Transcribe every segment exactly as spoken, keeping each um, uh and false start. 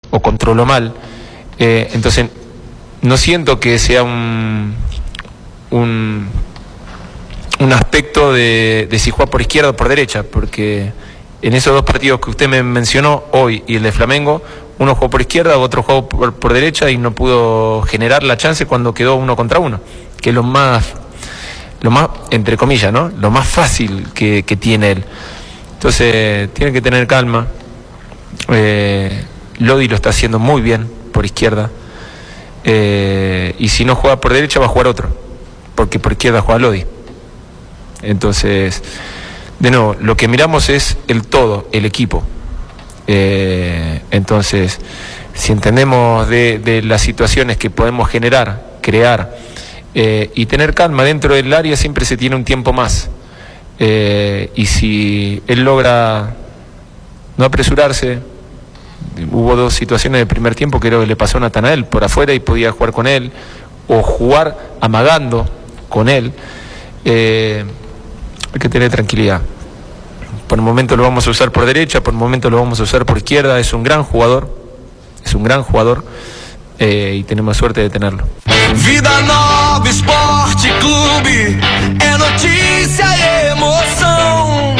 o controló mal. Eh, entonces, no siento que sea un, un, un aspecto de, de si juega por izquierda o por derecha, porque en esos dos partidos que usted me mencionó, hoy y el de Flamengo, uno jugó por izquierda, otro jugó por, por derecha y no pudo generar la chance cuando quedó uno contra uno, que es lo más, lo más, entre comillas, ¿no? Lo más fácil que, que tiene él. Entonces, tiene que tener calma. Eh, Lodi lo está haciendo muy bien por izquierda. Eh, y si no juega por derecha va a jugar otro, porque por izquierda juega Lodi. Entonces, de nuevo, lo que miramos es el todo, el equipo. Eh, entonces, si entendemos de, de las situaciones que podemos generar, crear eh, y tener calma dentro del área, siempre se tiene un tiempo más. Eh, y si él logra no apresurarse, hubo dos situaciones de primer tiempo que creo que le pasó a Natanael por afuera y podía jugar con él, o jugar amagando con él. Eh, hay que tener tranquilidad. Por el momento lo vamos a usar por derecha, por el momento lo vamos a usar por izquierda. Es un gran jugador, es un gran jugador eh, y tenemos suerte de tenerlo. Vida Nova Esporte Clube, é notícia e emoção.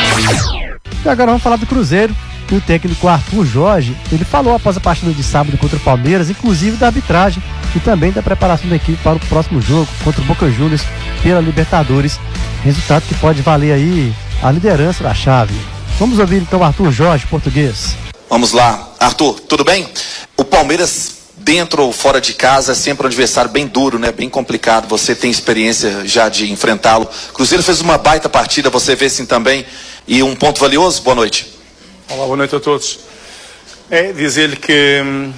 E agora vamos falar do Cruzeiro. E o técnico Arthur Jorge, ele falou após a partida de sábado contra o Palmeiras, inclusive da arbitragem e também da preparação da equipe para o próximo jogo contra o Boca Juniors pela Libertadores, resultado que pode valer aí a liderança da chave. Vamos ouvir então Arthur Jorge, português. Vamos lá, Arthur, tudo bem? O Palmeiras, dentro ou fora de casa, é sempre um adversário bem duro, né? Bem complicado. Você tem experiência já de enfrentá-lo. Cruzeiro fez uma baita partida, você vê sim também. E um ponto valioso, boa noite. Olá, boa noite a todos. É dizer-lhe que hum,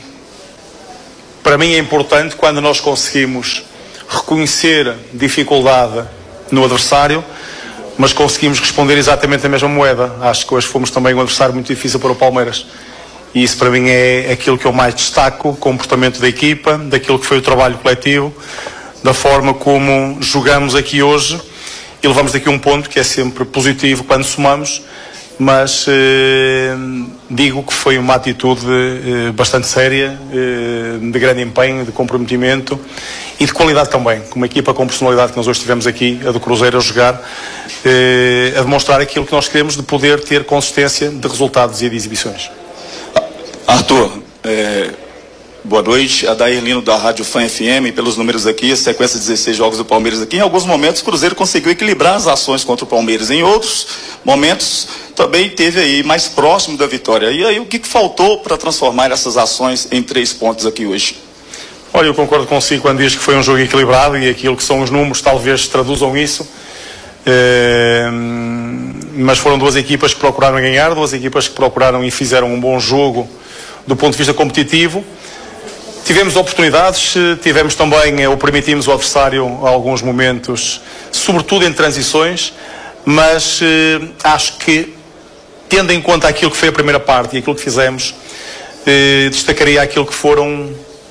para mim é importante quando nós conseguimos reconhecer dificuldade no adversário, mas conseguimos responder exatamente a mesma moeda. Acho que hoje fomos também um adversário muito difícil para o Palmeiras. E isso para mim é aquilo que eu mais destaco, o comportamento da equipa, daquilo que foi o trabalho coletivo, da forma como jogamos aqui hoje e levamos daqui um ponto que é sempre positivo quando somamos. Mas eh, digo que foi uma atitude eh, bastante séria, eh, de grande empenho, de comprometimento e de qualidade também. Com uma equipa com personalidade que nós hoje tivemos aqui, a do Cruzeiro, a jogar, eh, a demonstrar aquilo que nós queremos de poder ter consistência de resultados e de exibições. Arthur, é, boa noite. Adair Lino da Rádio Fã F M. Pelos números aqui, sequência de dezesseis jogos do Palmeiras aqui. Em alguns momentos o Cruzeiro conseguiu equilibrar as ações contra o Palmeiras. Em outros momentos também teve aí mais próximo da vitória. E aí o que, que faltou para transformar essas ações em três pontos aqui hoje? Olha, eu concordo consigo quando diz que foi um jogo equilibrado e aquilo que são os números talvez traduzam isso. É, mas foram duas equipas que procuraram ganhar, duas equipas que procuraram e fizeram um bom jogo do ponto de vista competitivo. Tivemos oportunidades, tivemos também, ou permitimos o adversário a alguns momentos, sobretudo em transições, mas eh, acho que, tendo em conta aquilo que foi a primeira parte e aquilo que fizemos, eh, destacaria aquilo que foram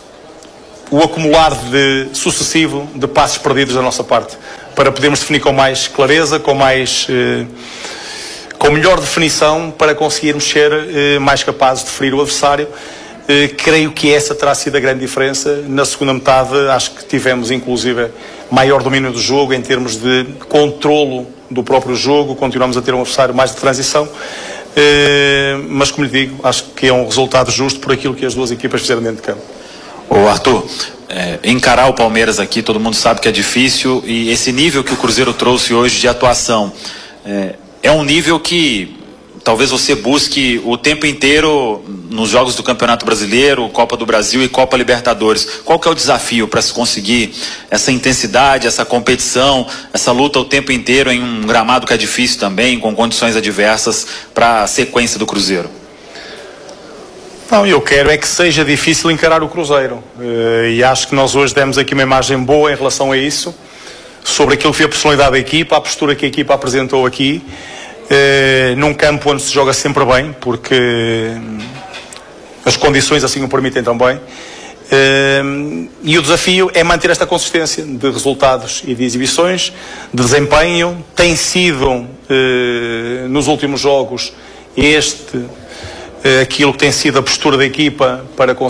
o acumular de, sucessivo de passos perdidos da nossa parte, para podermos definir com mais clareza, com mais eh, com melhor definição, para conseguirmos ser eh, mais capazes de ferir o adversário. Eh, creio que essa terá sido a grande diferença. Na segunda metade acho que tivemos inclusive maior domínio do jogo em termos de controlo do próprio jogo, continuamos a ter um adversário mais de transição, eh, mas como lhe digo, acho que é um resultado justo por aquilo que as duas equipas fizeram dentro de campo. Ô Arthur, é, encarar o Palmeiras aqui, todo mundo sabe que é difícil, e esse nível que o Cruzeiro trouxe hoje de atuação é, é um nível que talvez você busque o tempo inteiro nos jogos do Campeonato Brasileiro, Copa do Brasil e Copa Libertadores. Qual que é o desafio para se conseguir essa intensidade, essa competição, essa luta o tempo inteiro em um gramado que é difícil também, com condições adversas, para a sequência do Cruzeiro? Não, eu quero é que seja difícil encarar o Cruzeiro, e acho que nós hoje demos aqui uma imagem boa em relação a isso, sobre aquilo que foi a personalidade da equipa, a postura que a equipa apresentou aqui, Uh, num campo onde se joga sempre bem, porque as condições assim o permitem também, uh, e o desafio é manter esta consistência de resultados e de exibições, de desempenho. Tem sido uh, nos últimos jogos este uh, aquilo que tem sido a postura da equipa para conseguir